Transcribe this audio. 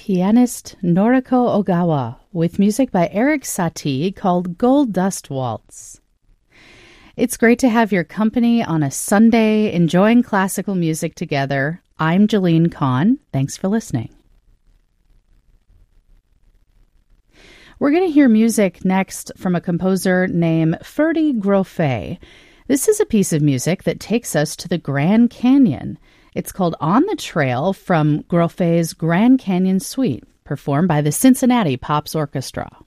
pianist Noriko Ogawa with music by Eric Satie called Gold Dust Waltz. It's great to have your company on a Sunday enjoying classical music together. I'm Jeline Kahn. Thanks for listening. We're going to hear music next from a composer named Ferdy Grofé. This is a piece of music that takes us to the Grand Canyon. It's called On the Trail from Grofé's Grand Canyon Suite, performed by the Cincinnati Pops Orchestra.